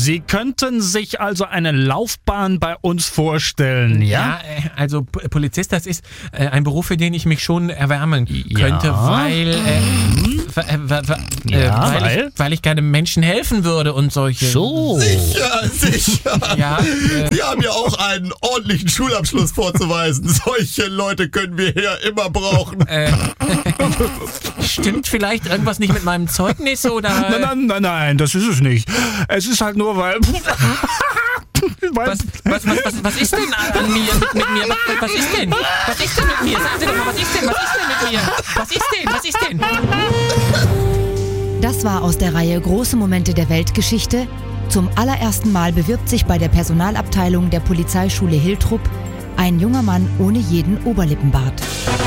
Sie könnten sich also eine Laufbahn bei uns vorstellen, ja? Also Polizist, das ist ein Beruf, für den ich mich schon erwärmen könnte, weil ich gerne Menschen helfen würde und solche... So. Sicher. Ja, Wir haben ja auch einen ordentlichen Schulabschluss vorzuweisen. Solche Leute können wir hier immer brauchen. stimmt vielleicht irgendwas nicht mit meinem Zeugnis oder... Nein, das ist es nicht. Es ist halt nur, weil... Was ist denn an mir, mit mir? Was ist denn? Was ist denn mit mir? Sagen Sie doch mal, was ist denn mit mir? Was ist denn? Das war aus der Reihe Große Momente der Weltgeschichte. Zum allerersten Mal bewirbt sich bei der Personalabteilung der Polizeischule Hiltrup ein junger Mann ohne jeden Oberlippenbart.